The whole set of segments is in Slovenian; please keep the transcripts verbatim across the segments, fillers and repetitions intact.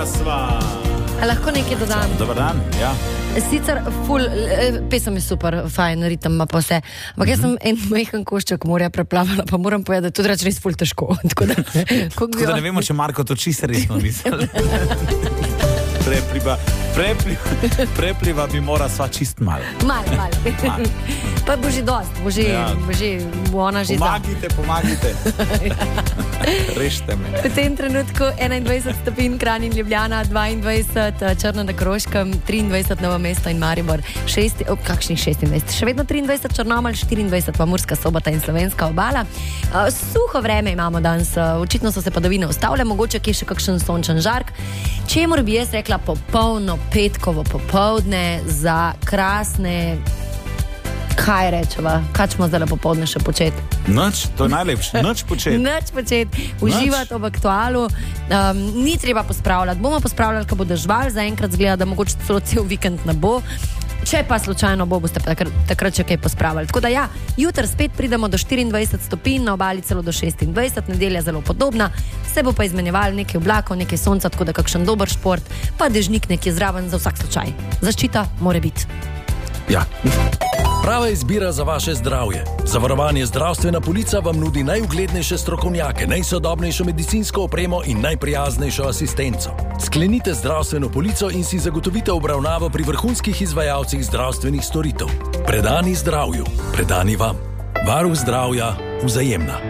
A lahko nekaj dodam? Dobar dan, ja. Sicer, ful, pesem je super, fajn, ritem ima pa vse. Ampak jaz sem en majhen košček morja preplavala, pa moram povedati, da je tudi reč res ful težko. Tako da, Tako da ne vemo, če Marko to čisto resno misli. Prepliva, prepliva, prepliva bi mora sva čist malo. Malo, malo. Mal. Pa bo že dost, bo že, ja. bo že, bo ona že pomagite, za. Pomagite, pomagite. Rešte me. V tem trenutku enaindvajset stopinj Kranj in Ljubljana, dvaindvajset Črna na Koroškem, triindvajset Novo mesto in Maribor, šest, oh, kakšnih šestindvajset, še vedno triindvajset Črnomelj, štiriindvajset pa Murska Sobota in Slovenska obala. Uh, suho vreme imamo danes, uh, očitno so se padavine ustavile, mogoče kje še kakšen sončen žark. Čemur bi jaz rekla popolno petkovo popoldne za krasne, kaj rečeva, kaj ćemo zdaj popoldne še početi? Noč, to je najlepše, noč početi. Noč početi, uživati ob aktualu, um, ni treba pospravljati, bomo pospravljali, ko bo dežval, zaenkrat zgleda, da mogoče celo cel vikend ne bo. Če pa slučajno bo, boste takrat, takrat še kaj pospravili. Tako da ja, jutr spet pridemo do štiriindvajset stopinj, na obali celo do šestindvajset, nedelja zelo podobna, se bo pa izmenjevali nekaj oblakov, nekaj sonca, tako da kakšen dober šport, pa dežnik nekje zraven za vsak slučaj. Zaščita mora biti. Ja. Prava izbira za vaše zdravje. Zavarovanje Zdravstvena polica vam nudi najuglednejše strokovnjake, najsodobnejšo medicinsko opremo in najprijaznejšo asistenco. Sklenite zdravstveno polico in si zagotovite obravnavo pri vrhunskih izvajalcih zdravstvenih storitev. Predani zdravju, predani vam. Varuh zdravja, Vzajemna.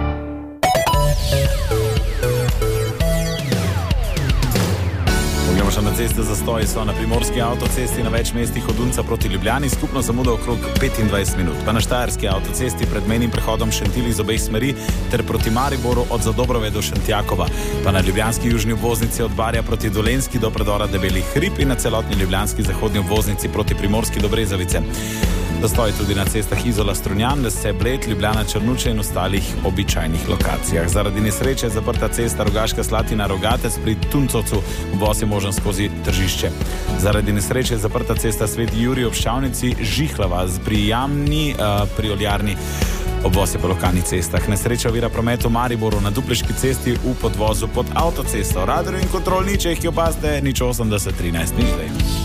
Na ceste zastoji so na primorski avtocesti na več mestih od Unca proti Ljubljani, skupno zamuda okrog petindvajset minut. Pa na štajerski avtocesti pred mejnim prehodom Šentilj iz obeh smeri ter proti Mariboru od Zadobrove do Šentjakova. Pa na ljubljanski južni obvoznici od Barja proti Dolenjski do predora Debeli hrib in na celotni ljubljanski zahodni obvoznici proti Primorski do Brezovice. Zastoj tudi na cestah Izola Strunjan, Lese, Bled, Ljubljana, Črnuče in ostalih običajnih lokacijah. Zaradi nesreče zaprta cesta Rogaška Slatina Rogatec pri Tuncovcu, obvoz je možen skozi Tržišče. Zaradi nesreče zaprta cesta Sveti Jurij ob Ščavnici, Žihlava pri Jamni, uh, pri Oljarni, obvoz je po lokalnih cestah. Nesreča ovira promet v Mariboru na Dupleški cesti v podvozu pod avtocesto. Radar in kontrol nič, jih opazite, nič osemdeset trinajst, nič zdaj.